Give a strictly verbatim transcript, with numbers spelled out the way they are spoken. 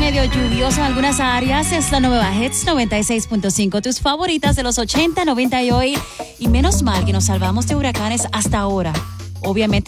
medio lluvioso en algunas áreas. Es la nueva Hits noventa y seis punto cinco. Tus favoritas de los ochenta, noventa y hoy. Y menos mal que nos salvamos de huracanes hasta ahora. Obviamente